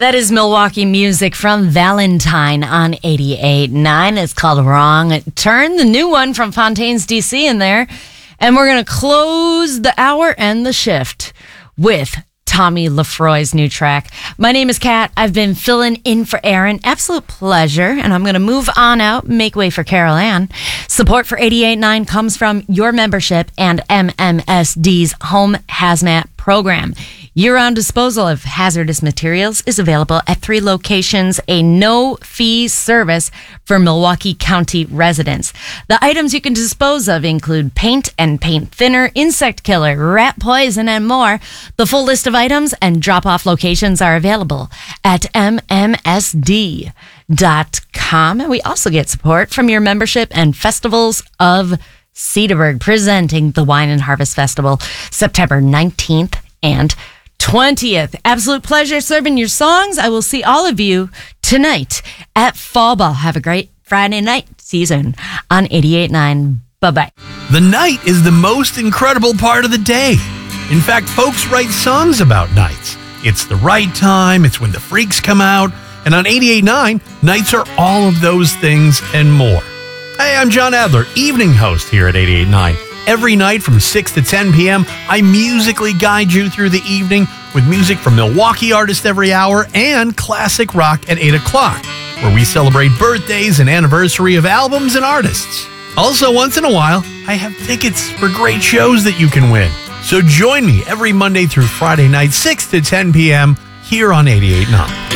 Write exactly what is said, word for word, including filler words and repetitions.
That is Milwaukee music from Valentine on eighty-eight point nine. It's called Wrong Turn, the new one from Fontaines, D C in there. And we're going to close the hour and the shift with Tommy Lefroy's new track. My name is Kat. I've been filling in for Aaron. Absolute pleasure. And I'm going to move on out, make way for Carol Ann. Support for eighty-eight point nine comes from your membership and M M S D's Home Hazmat program. Year-round disposal of hazardous materials is available at three locations, a no-fee service for Milwaukee County residents. The items you can dispose of include paint and paint thinner, insect killer, rat poison, and more. The full list of items and drop-off locations are available at M M S D dot com. And we also get support from your membership and Festivals of Cedarburg, presenting the Wine and Harvest Festival September nineteenth and twentieth. Absolute pleasure serving your songs. I will see all of you tonight at Fall Ball. Have a great Friday night season on eighty-eight point nine. Bye-bye. The night is the most incredible part of the day. In fact, folks write songs about nights. It's the right time. It's when the freaks come out. And on eighty-eight point nine, nights are all of those things and more. Hey, I'm John Adler, evening host here at eighty-eight point nine. Every night from six to ten p.m., I musically guide you through the evening with music from Milwaukee artists every hour and classic rock at eight o'clock, where we celebrate birthdays and anniversary of albums and artists. Also, once in a while, I have tickets for great shows that you can win. So join me every Monday through Friday night, six to ten p.m. here on eighty-eight point nine.